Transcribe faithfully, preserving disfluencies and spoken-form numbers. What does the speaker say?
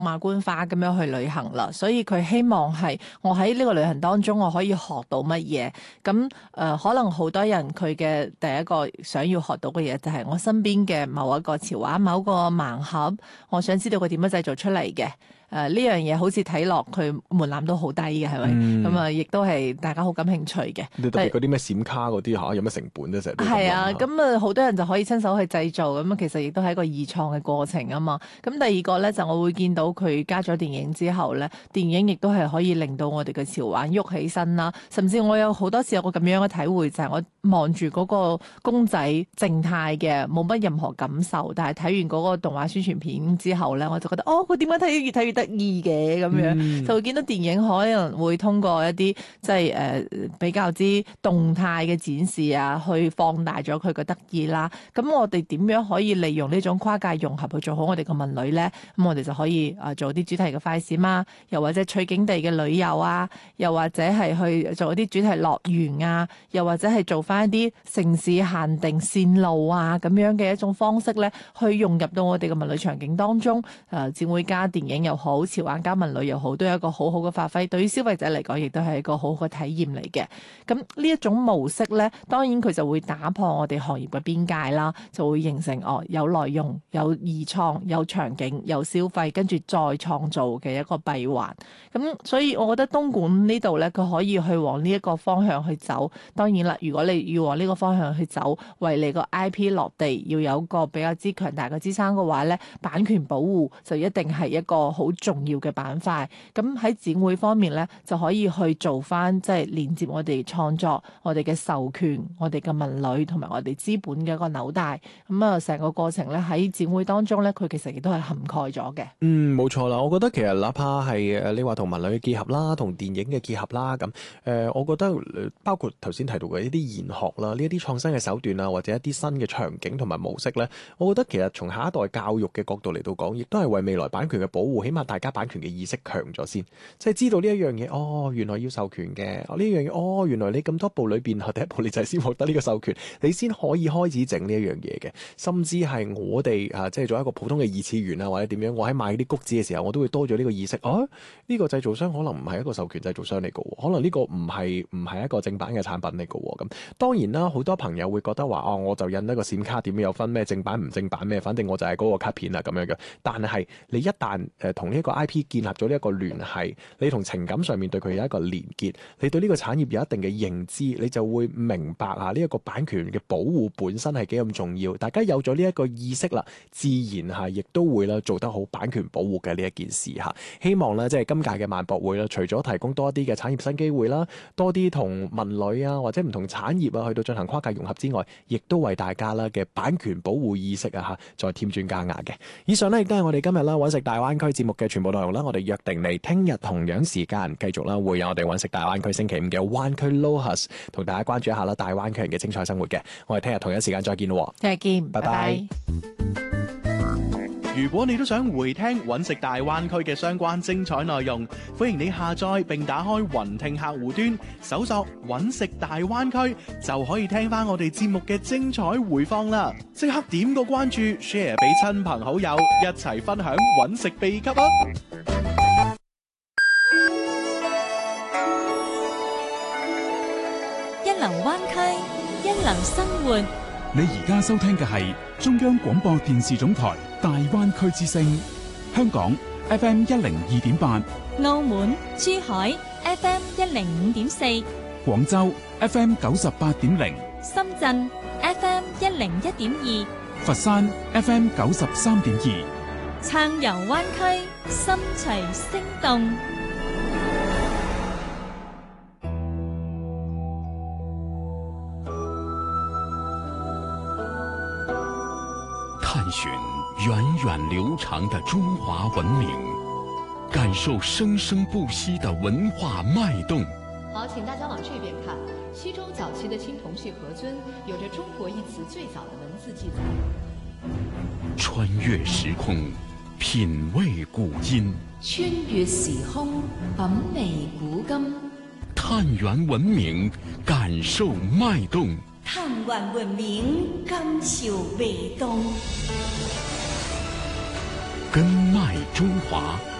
馬觀花咁樣去旅行啦，所以佢希望係我喺呢個旅行當中我可以學到乜嘢。咁誒、呃，可能好多人佢嘅第一個想要學到嘅嘢就係我身邊嘅某一個潮畫、某個盲盒，我想知道佢點樣製造出嚟嘅。誒呢樣嘢好似睇落佢門檻都好低嘅，係咪？咁啊，亦都係大家好感興趣嘅。 你特別嗰啲咩閃卡嗰啲嚇，有乜成本啫？成日都係啊，咁啊好多人就可以親手去製造，咁啊其實亦都係一個二創嘅過程啊嘛。咁第二個咧就我會見到佢加咗電影之後咧，電影亦都係可以令到我哋嘅潮玩喐起身啦。甚至我有好多次有個咁樣嘅體會，就係、是、我望住嗰個公仔靜態嘅，冇乜任何感受，但係睇完嗰個動畫宣傳片之後咧，我就覺得哦，佢點解睇越睇越得意嘅咁樣，嗯、就會見到電影可能會通過一啲即係誒比較之動態嘅展示啊，去放大咗佢嘅得意啦。咁我哋點樣可以利用呢種跨界融合去做好我哋嘅文旅咧？咁我哋就可以啊做啲主題嘅快閃啊，又或者取景地嘅旅遊啊，又或者係去做一啲主題樂園啊，又或者係做翻一啲城市限定線路啊咁樣嘅一種方式咧，去融入到我哋嘅文旅場景當中。誒、呃，展會加電影又好，潮玩加文旅又好，都有一個好好嘅發揮。對於消費者嚟講，亦都係一個好好嘅體驗嚟嘅。咁呢一種模式咧，當然佢就會打破我哋行業嘅邊界啦，就會形成哦有內容、有二創、有場景、有消費，跟住再創造嘅一個閉環。咁所以我覺得東莞呢度咧，佢可以去往呢一個方向去走。當然啦，如果你要往呢個方向去走，為你個 I P 落地要有個比較之強大嘅支撐嘅話咧，版權保護就一定係一個好重要嘅板塊。咁喺展會方面咧，就可以去做翻即係連接我哋創作、我哋嘅授權、我哋嘅文旅同埋我哋資本嘅一個紐帶。咁啊，成個過程咧喺展會當中咧，佢其實亦都係涵蓋咗嘅。 嗯，冇錯啦。我覺得其實哪怕係誒你話同文旅嘅結合啦，同電影嘅結合啦，咁誒、呃，我覺得包括頭先提到嘅一啲研學啦，呢一啲創新嘅手段啊，或者一啲新嘅場景同埋模式咧，我覺得其實從下一代教育嘅角度嚟到講，亦都係為未來版權嘅保護，起碼大家版權嘅意識強咗先，即係知道呢一樣嘢，哦，原來要授權嘅，呢樣嘢，哦，原來你咁多部裏邊，第一步你就係先獲得呢個授權，你先可以開始整呢一樣嘢嘅，甚至係我哋啊，即係做一個普通嘅二次元啊，或者點樣，我喺買啲谷子嘅時候，我都會多咗呢個意識，啊，呢個製造商可能唔係一個授權製造商嚟嘅，可能呢個唔係唔係一個正版嘅產品嚟嘅，咁當然啦，好多朋友會覺得話，哦，我就印一個閃卡，點有分咩正版唔正版咩，反正我就係嗰個卡片啦咁樣嘅。但係你一旦誒同呢一個 I P 建立咗呢一個聯繫，你同情感上面對佢有一個連結，你對呢個產業有一定嘅認知，你就會明白啊呢一個版權嘅保護本身係幾咁重要。大家有咗呢一個意識啦，自然係亦都會啦做得好版權保護嘅呢一件事嚇。希望咧即係今屆嘅萬博會啦，除咗提供多一啲嘅產業新機會啦，多啲同文旅啊或者唔同產業啊去到進行跨界融合之外，亦都為大家啦嘅版權保護意識啊嚇再添磚加瓦嘅。以上呢，亦都係我哋今日啦揾食大灣區節目嘅全部內容啦。我哋約定嚟聽日同樣時間繼續啦，會有我哋揾食大灣區星期五嘅灣區 Lohas 同大家關注一下啦大灣區人嘅精彩生活嘅。我哋聽日同樣時間再見咯， 再見， 拜拜。 如果你都想回聽揾食大灣區嘅相關精彩內容，歡迎你下載並打開雲聽客戶端，搜索揾食大灣區，就可以聽翻我哋節目嘅精彩回放啦！即刻點個關注 ，share 俾親朋好友，一齊分享揾食秘笈啊！ 一流灣區，一流生活。 你而家收聽嘅係中央廣播電視總台大灣區之聲，香港 F M 一零二點八， 澳門、珠海 F M 一零五點四， 廣州 F M 九十八點零， 深圳 F M 一零一點二， 佛山 F M 九十三點二， 暢遊灣區，心隨聲動。 探尋源遠流長的中華文明，感受生生不息的文化脈動。 好，請大家往這邊看。西周早期的青銅器盒尊有着中國一詞最早的文字記載。 穿越時空，品味古今。 穿越時空，品味古今。 探源文明，感受脈動。 探源文明，感受脈動。 根脉中华。